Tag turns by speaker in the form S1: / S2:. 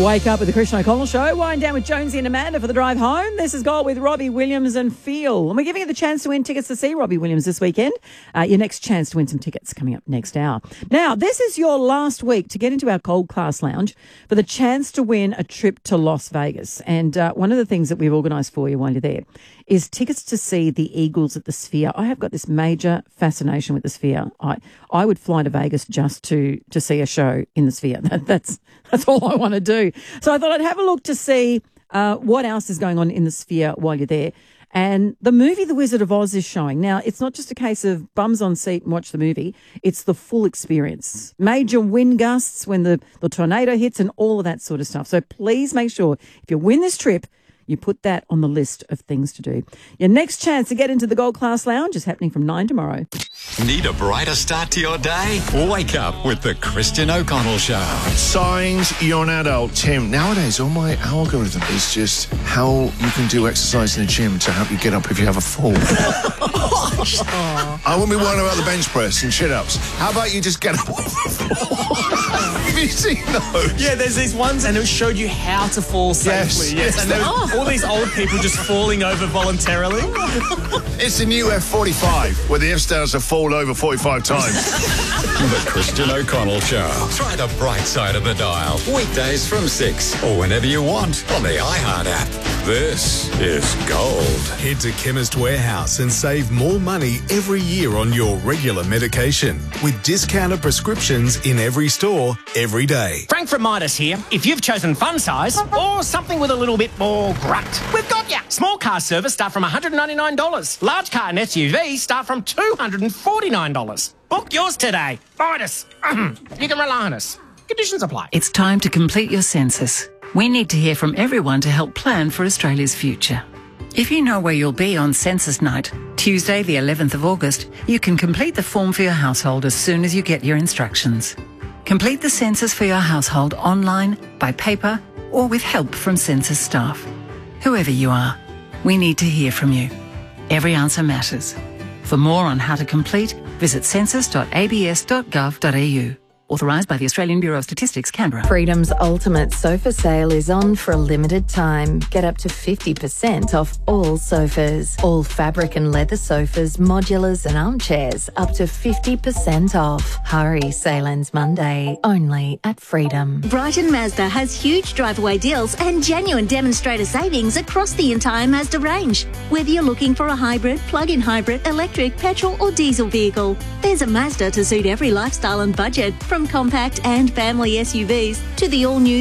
S1: Wake up with the Christian O'Connell Show. Wind down with Jonesy and Amanda for the drive home. This is Gold with Robbie Williams and Feel. And we're giving you the chance to win tickets to see Robbie Williams this weekend. Your next chance to win some tickets coming up next hour. Now, this is your last week to get into our Gold Class Lounge for the chance to win a trip to Las Vegas. And one of the things that we've organised for you while you're there is tickets to see the Eagles at the Sphere. I have got this major fascination with the Sphere. I would fly to Vegas just to see a show in the Sphere. That's all I want to do. So I thought I'd have a look to see what else is going on in the Sphere while you're there. And the movie The Wizard of Oz is showing. Now, it's not just a case of bums on seat and watch the movie. It's the full experience. Major wind gusts when the tornado hits and all of that sort of stuff. So please make sure if you win this trip, you put that on the list of things to do. Your next chance to get into the Gold Class Lounge is happening from 9 tomorrow.
S2: Need a brighter start to your day? Wake up with the Christian O'Connell Show.
S3: Signs you're an adult. Tim, nowadays all my algorithm is just how you can do exercise in the gym to help you get up if you have a fall. I wouldn't be worrying about the bench press and chin-ups. How about you just get up? Have you seen those?
S4: Yeah, there's these ones and it showed you how to fall safely.
S3: Yes.
S4: And there were all these old people just falling over voluntarily.
S3: It's the new F45, where the F-stars have fallen over 45 times.
S2: The Christian O'Connell Show. Try the bright side of the dial. Weekdays from 6 or whenever you want on the iHeart app. This is Gold.
S5: Head to Chemist Warehouse and save more money every year on your regular medication with discounted prescriptions in every store, every day.
S6: Frank from Midas here. If you've chosen fun size or something with a little bit more grunt, we've got ya. Small car service start from $199. Large car and SUV start from $249. Book yours today. Midas. You can rely on us. Conditions apply.
S7: It's time to complete your census. We need to hear from everyone to help plan for Australia's future. If you know where you'll be on census night, Tuesday the 11th of August, you can complete the form for your household as soon as you get your instructions. Complete the census for your household online, by paper, or with help from census staff. Whoever you are, we need to hear from you. Every answer matters. For more on how to complete, visit census.abs.gov.au. Authorised by the Australian Bureau of Statistics, Canberra.
S8: Freedom's ultimate sofa sale is on for a limited time. Get up to 50% off all sofas. All fabric and leather sofas, modulars and armchairs, up to 50% off. Hurry, sale ends Monday, only at Freedom.
S9: Brighton Mazda has huge drive-away deals and genuine demonstrator savings across the entire Mazda range. Whether you're looking for a hybrid, plug-in hybrid, electric, petrol or diesel vehicle, there's a Mazda to suit every lifestyle and budget, from compact and family SUVs to the all-new